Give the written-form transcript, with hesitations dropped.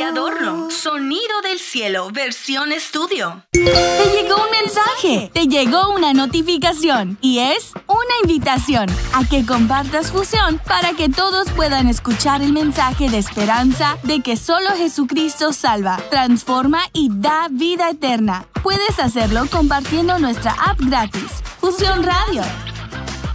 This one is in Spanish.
Te adoro. Sonido del cielo, versión estudio. Te llegó un mensaje, te llegó una notificación y es una invitación a que compartas Fusión para que todos puedan escuchar el mensaje de esperanza de que solo Jesucristo salva, transforma y da vida eterna. Puedes hacerlo compartiendo nuestra app gratis, Fusión Radio.